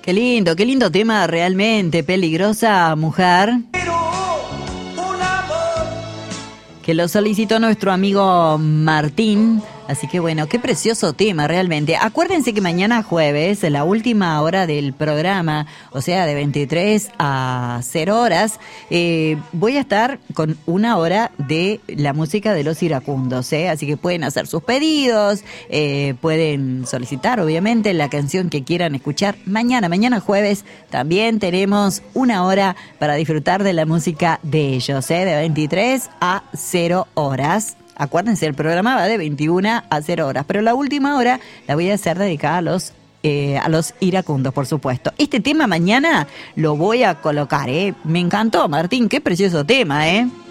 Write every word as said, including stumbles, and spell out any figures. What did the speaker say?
Qué lindo, qué lindo tema realmente, Peligrosa Mujer. Que lo solicitó nuestro amigo Martín. Así que bueno, qué precioso tema realmente. Acuérdense que mañana jueves, en la última hora del programa, o sea, de veintitrés a cero horas, eh, voy a estar con una hora de la música de los iracundos, ¿eh? Así que pueden hacer sus pedidos, eh, pueden solicitar, obviamente, la canción que quieran escuchar mañana. Mañana jueves también tenemos una hora para disfrutar de la música de ellos, ¿eh? De veintitrés a cero horas. Acuérdense, el programa va de veintiuna a cero horas, pero la última hora la voy a hacer dedicada a los eh, a los iracundos, por supuesto. Este tema mañana lo voy a colocar, ¿eh? Me encantó, Martín, qué precioso tema, ¿eh?